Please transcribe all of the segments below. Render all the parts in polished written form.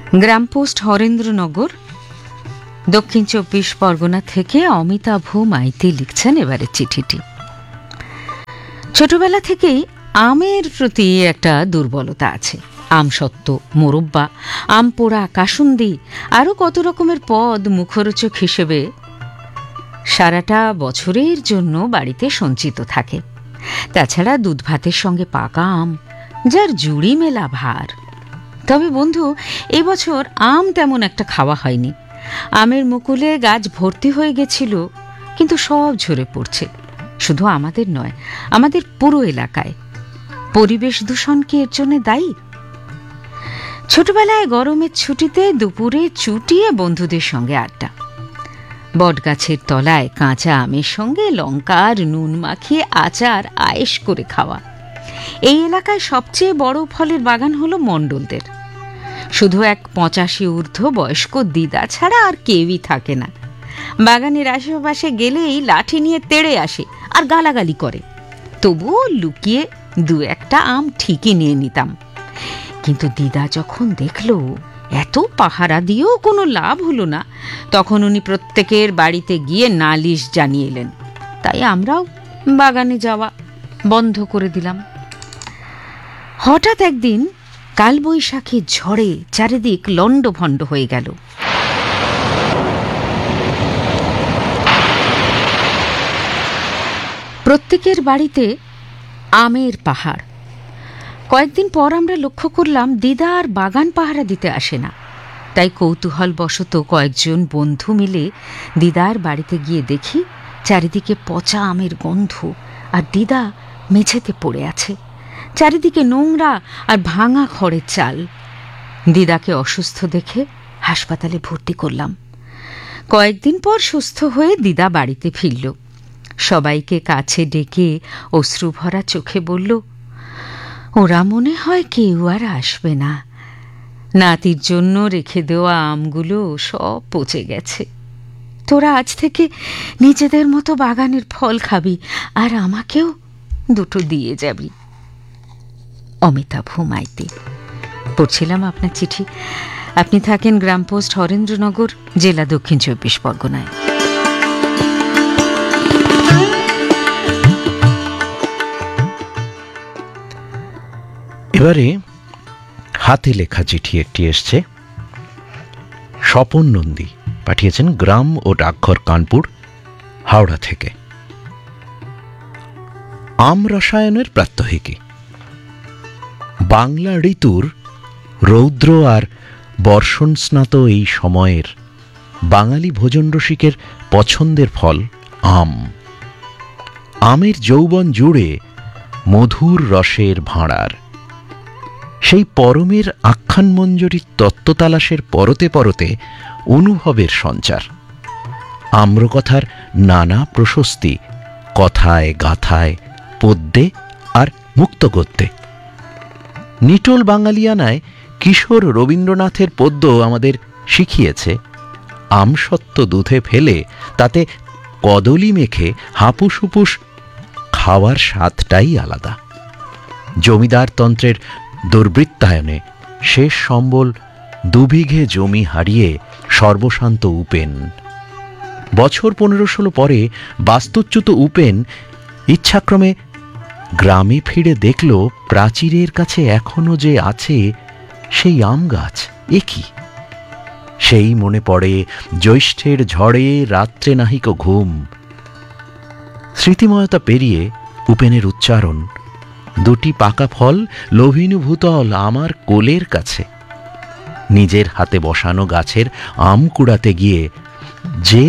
গ্রামপোস্ট হরেন্দ্রনগর, দক্ষিণ ২৪ পরগনা থেকে অমিতাভ মাইতি লিখছেন এবারের চিঠিটি। ছোটবেলা থেকেই আমের প্রতি একটা দুর্বলতা আছে। আমসত্ত্ব, মোরব্বা, আম পোড়া, কাসুন্দি, আরও কত রকমের পদ মুখরোচক হিসেবে সারাটা বছরের জন্য বাড়িতে সঞ্চিত থাকে। তাছাড়া দুধ ভাতের সঙ্গে পাকা আম, যার জুড়ি মেলা ভার। তবে বন্ধু, এবছর আম তেমন একটা খাওয়া হয়নি। আমের মুকুলে গাছ ভর্তি হয়ে গেছিল, কিন্তু সব ঝরে পড়ছে। শুধু আমাদের নয়, আমাদের পুরো এলাকায়। পরিবেশ দূষণ কি এর জন্য দায়ী? ছোটবেলায় গরমের ছুটিতে দুপুরে চুটিয়ে বন্ধুদের সঙ্গে আড্ডা, বটগাছের তলায় কাঁচা আমের সঙ্গে লঙ্কা আর নুন মাখিয়ে আচার আয়েশ করে খাওয়া। এই এলাকায় সবচেয়ে বড় ফলের বাগান হলো মণ্ডলদের। শুধু এক ৮৫ ঊর্ধ্ব বয়স্ক দিদা ছাড়া আর কেউই থাকে না। বাগানের আশেপাশে গেলেই লাঠি নিয়ে তেড়ে আসে আর গালাগালি করে। তবুও লুকিয়ে দু একটা আম ঠিকই নিয়ে নিতাম। কিন্তু দিদা যখন দেখল এত পাহারা দিয়েও কোনো লাভ হলো না, তখন উনি প্রত্যেকের বাড়িতে গিয়ে নালিশ জানিয়ে এলেন। তাই আমরাও বাগানে যাওয়া বন্ধ করে দিলাম। হঠাৎ একদিন কালবৈশাখীর ঝড়ে চারিদিক লণ্ডভণ্ড হয়ে গেল। প্রত্যেকের বাড়িতে আমের পাহাড়। কয়েকদিন পর আমরা লক্ষ্য করলাম দিদা আর বাগান পাহারা দিতে আসে না। তাই কৌতূহলবশত কয়েকজন বন্ধু মিলে দিদার বাড়িতে গিয়ে দেখি চারিদিকে পচা আমের গন্ধ, আর দিদা মেঝেতে পড়ে আছে। চারিদিকে নোংরা আর ভাঙা খড়ের চাল। দিদাকে অসুস্থ দেখে হাসপাতালে ভর্তি করলাম। কয়েকদিন পর সুস্থ হয়ে দিদা বাড়িতে ফিরল। সবাইকে কাছে ডেকে অশ্রুভরা চোখে বলল, ওরা মনে হয় কেউ আর আসবে না। নাতির জন্য রেখে দেওয়া আমগুলো সব পচে গেছে। তোরা আজ থেকে নিজেদের মতো বাগানের ফল খাবি, আর আমাকেও দুটো দিয়ে যাবি। অমিতাভ মাইতি। পড়ছিলাম আপনার চিঠি। আপনি থাকেন গ্রামপোস্ট হরেন্দ্রনগর, জেলা দক্ষিণ ২৪ পরগনায়। এবারে হাতে লেখা চিঠি একটি এসছে। স্বপন নন্দী পাঠিয়েছেন গ্রাম ও ডাকঘর, কানপুর, হাওড়া থেকে। আম রসায়নের প্রাত্যহিকী। বাংলা ঋতুর রৌদ্র আর বর্ষণ স্নাত এই সময়ের বাঙালি ভোজন রসিকের পছন্দের ফল আম। আমের যৌবন জুড়ে মধুর রসের ভাঁড়ার। সেই পরমের আখ্যানমঞ্জরির তত্ত্বতালাশের পরতে পরতে অনুভবের সঞ্চার। আম্রকথার নানা প্রশস্তি কথায় গাথায়, পদ্যে আর মুক্তগদ্যে। নিটোল বাঙালিয়ানায় কিশোর রবীন্দ্রনাথের পদ্য আমাদের শিখিয়েছে আমসত্ত্ব দুধে ফেলে তাতে কদলি মেখে হাপুস হুপুস খাওয়ার স্বাদটাই আলাদা। জমিদারতন্ত্রের দুর্বৃত্তায়নে শেষ সম্বল ২ বিঘে জমি হারিয়ে সর্বশান্ত উপেন। বছর ১৫-১৬ পরে বাস্তুচ্যুত উপেন ইচ্ছাক্রমে গ্রামে ফিরে দেখল প্রাচীরের কাছে এখনো যে আছে সেই আম গাছ। এ কি! সেই মনে পড়ে জ্যৈষ্ঠের ঝড়ে রাত্রে নাহিক ঘুম। স্মৃতিময়তা পেরিয়ে উপেনের উচ্চারণ। ২টি পাকা ফল লোভিনুভূতল আমার কোলের কাছে। নিজের হাতে বসানো গাছের আম কুড়াতে গিয়ে যে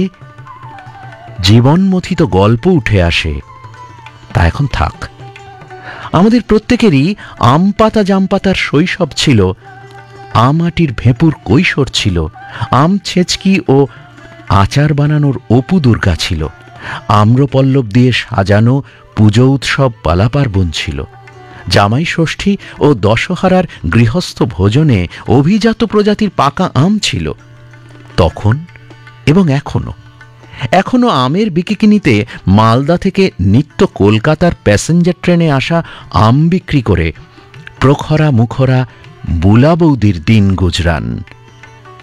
জীবনমথিত গল্প উঠে আসে তা এখন থাক। আমাদের প্রত্যেকেরই আম পাতা জামপাতার শৈশব ছিল, আমাটির ভেঁপুর কৈশোর ছিল, আম ছেঁচকি ও আচার বানানোর অপু দুর্গা ছিল, আম্রপল্লব দিয়ে সাজানো পুজো উৎসব পালাপার্বণ ছিল, জামাই ষষ্ঠী ও দশহারার গৃহস্থ ভোজনে অভিজাত প্রজাতির পাকা আম ছিল। তখন এবং এখনো আমের বিকিকিনিতে মালদা থেকে নিত্য কলকাতার প্যাসেঞ্জার ট্রেনে আসা আম বিক্রি করে প্রখরা মুখরা বুলা বৌদির দিন গুজরান।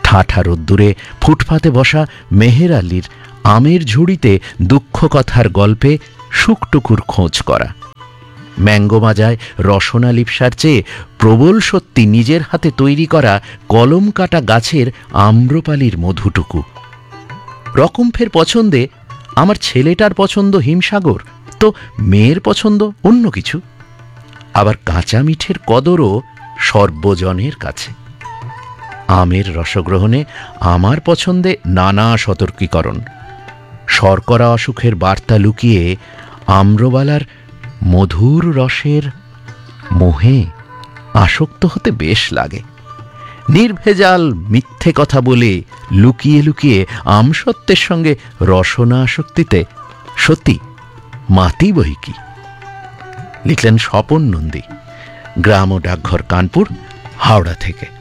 ঠাঠা রোদ্দুরে ফুটপাতে বসা মেহের আলীর আমের ঝুড়িতে দুঃখ কথার গল্পে শুকটুকুর খোঁজ করা, ম্যাঙ্গো মাজায় রসনা লিপসার চেয়ে প্রবল সত্যি নিজের হাতে তৈরি করা কলম কাটা গাছের আম্রপালির মধুটুকু। রকমফের পছন্দে আমার ছেলেটার পছন্দ হিমসাগর, তো মেয়ের পছন্দ অন্য কিছু। আবার কাঁচা মিঠের কদরও সর্বজনের কাছে। আমের রসগ্রহণে আমার পছন্দে নানা সতর্কীকরণ। শর্করা অসুখের বার্তা লুকিয়ে আম্রবালার মধুর রসের মোহে আসক্ত হতে বেশ লাগে। নির্ভেজাল মিথ্যে কথা বলে লুকিয়ে লুকিয়ে আমসত্ত্বের সঙ্গে রসনা আসক্তিতে সত্যি মাতি বই কি। লিখলেন স্বপন নন্দী, গ্রাম ও ডাকঘর, কানপুর, হাওড়া থেকে।